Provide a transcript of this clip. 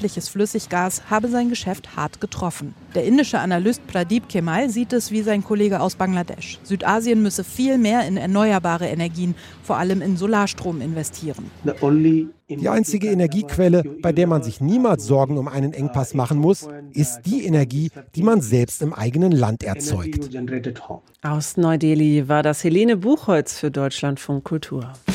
künstliches Flüssiggas habe sein Geschäft hart getroffen. Der indische Analyst Pradeep Kemal sieht es wie sein Kollege aus Bangladesch. Südasien müsse viel mehr in erneuerbare Energien, vor allem in Solarstrom, investieren. Die einzige Energiequelle, bei der man sich niemals Sorgen um einen Engpass machen muss, ist die Energie, die man selbst im eigenen Land erzeugt. Aus Neu-Delhi war das Helene Buchholz für Deutschlandfunk Kultur.